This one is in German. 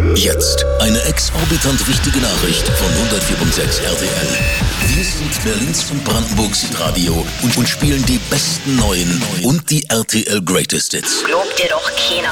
Jetzt eine exorbitant wichtige Nachricht von 104.6 RTL. Wir sind Berlins und Brandenburgs Radio und spielen die besten neuen und die RTL Greatest Hits. Glaubt dir doch keiner.